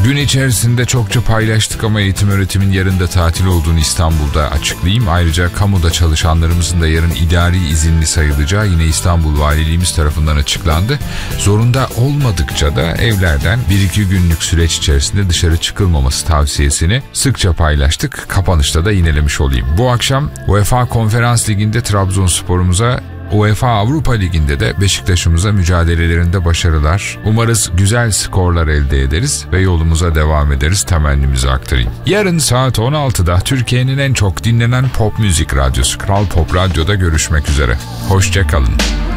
Gün içerisinde çokça paylaştık ama eğitim öğretimin yarın da tatil olduğunu İstanbul'da açıklayayım. Ayrıca kamuda çalışanlarımızın da yarın idari izinli sayılacağı yine İstanbul Valiliğimiz tarafından açıklandı. Zorunda olmadıkça da evlerden 1-2 günlük süreç içerisinde dışarı çıkılmaması tavsiyesini sıkça paylaştık. Kapanışta da yinelemiş olayım. Bu akşam UEFA Konferans Ligi'nde Trabzonspor'umuza, UEFA Avrupa Ligi'nde de Beşiktaş'ımıza mücadelelerinde başarılar. Umarız güzel skorlar elde ederiz ve yolumuza devam ederiz temennimizi aktarayım. Yarın saat 16'da Türkiye'nin en çok dinlenen pop müzik radyosu Kral Pop Radyo'da görüşmek üzere. Hoşça kalın.